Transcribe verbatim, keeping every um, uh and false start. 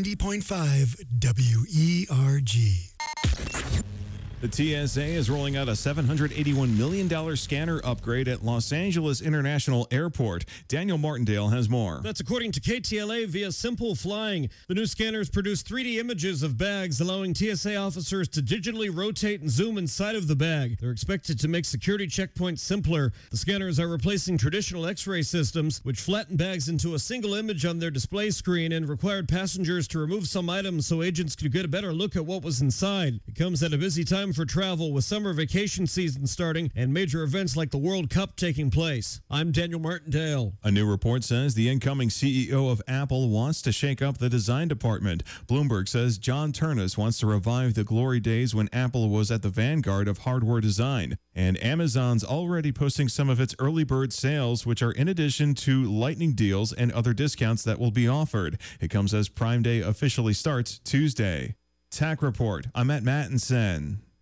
ninety point five W E R G. The T S A is rolling out a seven hundred eighty-one million dollars scanner upgrade at Los Angeles International Airport. Daniel Martindale has more. That's according to K T L A via Simple Flying. The new scanners produce three D images of bags, allowing T S A officers to digitally rotate and zoom inside of the bag. They're expected to make security checkpoints simpler. The scanners are replacing traditional X-ray systems, which flatten bags into a single image on their display screen and required passengers to remove some items so agents could get a better look at what was inside. It comes at a busy time for travel, with summer vacation season starting and major events like the World Cup taking place. I'm Daniel Martindale. A new report says the incoming C E O of Apple wants to shake up the design department. Bloomberg says John Ternus wants to revive the glory days when Apple was at the vanguard of hardware design. And Amazon's already posting some of its early bird sales, which are in addition to lightning deals and other discounts that will be offered. It comes as Prime Day officially starts Tuesday. Tech Report. I'm at Mattinson.